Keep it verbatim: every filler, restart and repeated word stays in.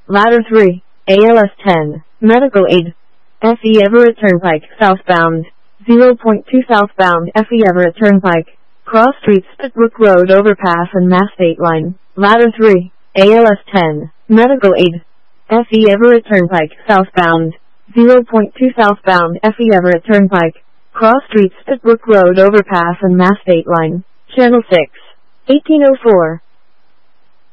Ladder three, A L S ten, Medical Aid. F E Everett Turnpike, southbound. zero point two southbound F E Everett Turnpike. Cross Street, Spitbrook Road overpass and Mass State Line. Ladder three, A L S ten, Medical Aid. F E Everett Turnpike, southbound. zero point two southbound F E Everett Turnpike. Cross Street, Spitbrook Road overpass and Mass State Line. Channel six, eighteen oh four.